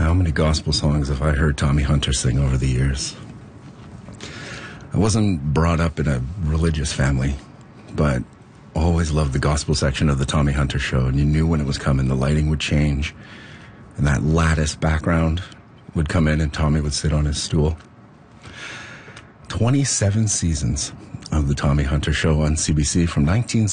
how many gospel songs have I heard Tommy Hunter sing over the years? I wasn't brought up in a religious family, but always loved the gospel section of the Tommy Hunter show, and you knew when it was coming. The lighting would change, and that lattice background would come in, and Tommy would sit on his stool. 27 seasons of the Tommy Hunter show on CBC from 19